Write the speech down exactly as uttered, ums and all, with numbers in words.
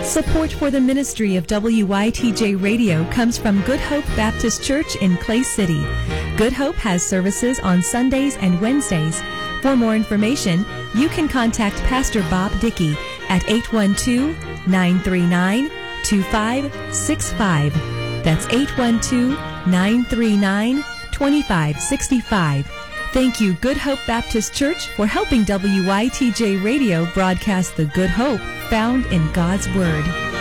Support for the ministry of W Y T J Radio comes from Good Hope Baptist Church in Clay City. Good Hope has services on Sundays and Wednesdays. For more information, you can contact Pastor Bob Dickey at eight one two, nine three nine, two five six five. That's eight one two, nine three nine, two five six five. Thank you, Good Hope Baptist Church, for helping W Y T J Radio broadcast the good hope found in God's Word.